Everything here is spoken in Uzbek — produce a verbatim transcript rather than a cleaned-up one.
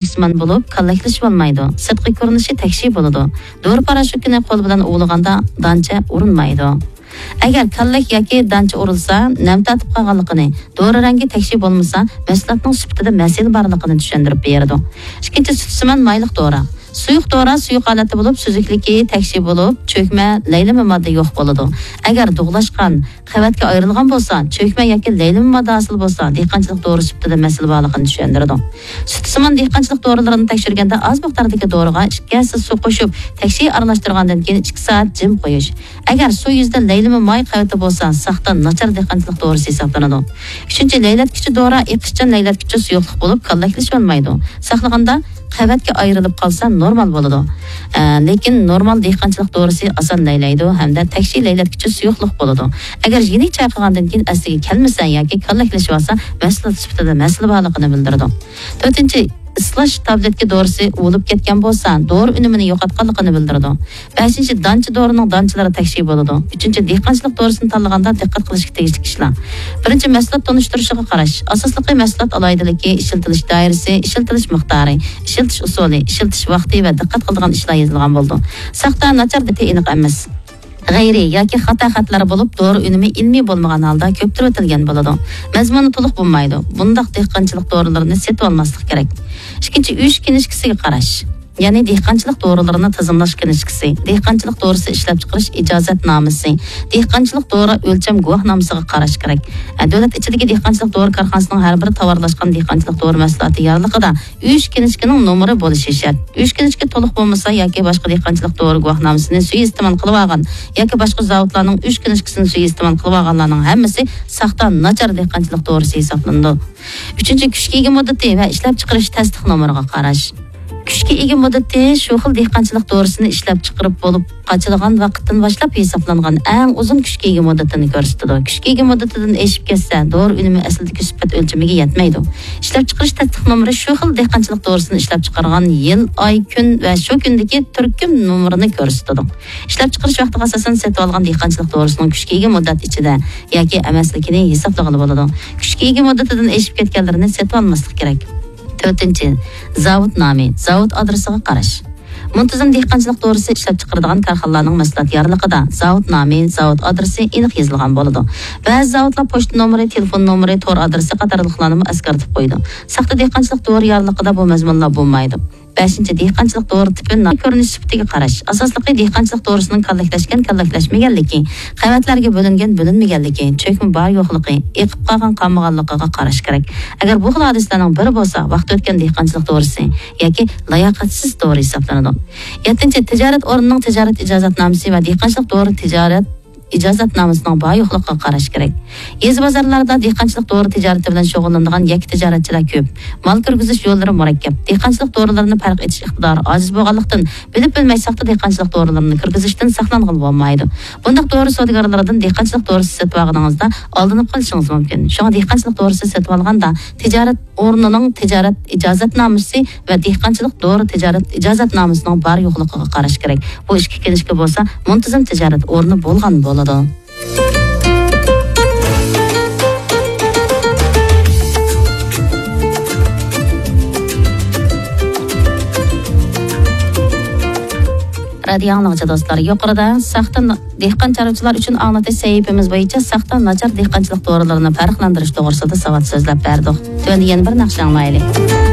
jismon bo'lib, kallaklashib olmaydi. Sirtqi ko'rinishi takshi bo'ladi. Dori parashutini qo'l bilan o'g'laganda dancha urinmaydi. Agar kallak yoki dancha urilsa, nam tatib qolganligini, dori rangi takshi bo'lmasa, mahsulotning sifatida masala borligini tushuntirib beradi. Ikkinchi sutsimon mayliq dori. Suyuq dori suyuq holatda bo'lib, suzukligi takshi bo'lib, cho'kma, laylama modda yo'q bo'ladi. Agar dug'lashgan, qavatga ayrilgan bo'lsa, cho'kma yoki laylama modda hosil bo'lsa, dehqonchilik dori sifatida masala borligini tushuntiradi. Sutsimon dehqonchilik dorilarini tekshirganda oz miqdordagi doriga ikki hassa suv qo'shib, takshi aralashtirgandan keyin ikki soat jim qo'yish. Agar suv yuzida laylama moy qavati bo'lsa, saxta nachar dehqonchilik dorisi hisoblanadi. Uchinchi laylatkichi dori iqishchan laylatkichi suyuqlik bo'lib, kallaklashib olmaydi. Saqlaganda qavatga ayrilib qolsa normal bo'ladi. E, lekin normal dehqonchilik dorisi oson laylaydi hamda takshi laylatkichi suyuqlik bo'ladi. Agar yeni chayqagandan keyin asliga kelmasa yoki kallaklashib olsa, mahsulot sifatida masala borligini bildiradi. to'rtinchi islash tabletga dorisi o'lib ketgan bo'lsa, dori unumini yo'qotganligini bildiradi. beshinchi dancha dorining danchalari takshi bo'ladi. uchinchi dehqonchilik dorisini tanlaganda diqqat qilishga tegishli ishlar. Birinchi mahsulot tanishtirishiga qarash. Asosliqi mahsulot alohidaligi, ishlatilish doirasi, ishlatilish miqdori, ishlatish usuli, ishlatish vaqti va diqqat qiladigan ishlar yozilgan bo'ldi. Saxta nachar deb aniq emas. G'ayri yoki xato xatlar bo'lib, dori unumi ilmiy bo'lmagan holda ko'ptirib o'tilgan bo'ladi. Mazmuni to'liq bo'lmaydi. Bundaq dehqonchilik dorilarini setib olmaslik kerak. Ikkinchi uch kinishkisiga qarash. Ya'ni dehqonchilik dorilarini tizimlash kinishkisi, dehqonchilik dorisi ishlab chiqarish ijozatnomasi, dehqonchilik dori o'lcham guvohnomasiga qarash kerak. Davlat ichidagi dehqonchilik dori korxonasining har bir tovarlashgan dehqonchilik dori mahsuloti yorlig'ida uch kinishkining nomeri bo'lishi shart. uch kinishki to'liq bo'lmasa yoki boshqa dehqonchilik dori guvohnomasini suiiste'mol qilib olgan yoki boshqa zavodlarning uch kinishkisini suiiste'mol qilib olganlarning hammasi saxta nachar dehqonchilik dorisi hisoblanadi. uchinchi kuchga ega muddati va ishlab chiqarish tasdiq nomeriga qarash. Kuchga ega muddati shu xil dehqonchilik dorisini ishlab chiqarib bo'lib, qachilgan vaqtdan boshlab hisoblangan eng uzun kuchga ega muddatini ko'rsatadi. Kuchga ega muddatidan eshib ketsa, dori unumi aslidagi sifat o'lchamiga yetmaydi. Ishlab chiqarish tasdiq nomeri shu xil dehqonchilik dorisini ishlab chiqargan yil, oy, kun va shu kundagi turkum nomerini ko'rsatadi. Ishlab chiqarish vaqtiga asosan setib olgan dehqonchilik dorisining kuchga ega muddat ichida yoki emasligini hisoblag'ili bo'ladi. Kuchga ega muddatidan eshib ketganlarini setib olmaslik kerak. to'rtinchi zavod nomi, zavod adresiga qarash. Muntazam dehqonchilik dorisi ishlab chiqaradigan korxonalarning mahsulot yorlig'ida zavod nomi, zavod adresi aniq yozilgan bo'ladi. Ba'zi zavodlar pochta nomeri, telefon nomeri, tor adresi qatorliqlarni eskartib qo'ydi. Saxta dehqonchilik dori yorlig'ida bu mazmunlar bo'lmaydi. beshinchi dehqonchilik dori tipini ko'rinish sifatiga qarash. Asosliqi dehqonchilik dorisining kallaklashgan, kallaklashmaganligi, qavatlarga bo'lingan, bo'linmaganligi, cho'kma bor yo'qligi, eqib qolgan, qolmaganligiga qarash kerak. Agar bu xil hadislarning biri bo'lsa, vaqt o'tgan dehqonchilik dorisi yoki layoqatsiz dori hisoblanadi. yettinchi tijorat o'rnining tijorat ijozatnomasi va dehqonchilik dori tijorat ijozatnomasining bor yo'qligiga qarash kerak. Yezi bozorlarda dehqonchilik dori tijorati bilan shug'ullanadigan yakka tijoratchilar ko'p. Mal kirgizish yo'llari murakkab. Dehqonchilik dorilarini farq etish iqtidori ojiz bo'lganlikdan bilib bilmay saxta dehqonchilik dorilarini kirgizishdan saqlangan bo'lmaydi. Bundaq dori savdogarlaridan dehqonchilik dorisi setib olganingizda aldanib qolishingiz mumkin. Shunga dehqonchilik dorisi setib olganda tijorat o'rnining tijorat ijozatnomasi va dehqonchilik dori tijorat ijozatnomasining bor yo'qligiga qarash kerak. Bu ikki kelishga bo'lsa, muntazam tijorat o'rni bo'lgan bo'ladi. Radio anglag'chi do'stlar, yuqorida saxta dehqon chorvachilar uchun anglatish sahifamiz bo'yicha saxta nachar dehqonchilik dorilarini farqlantirish to'g'risida savod so'zlab berdik. Endi yana bir naqsh anglaylik.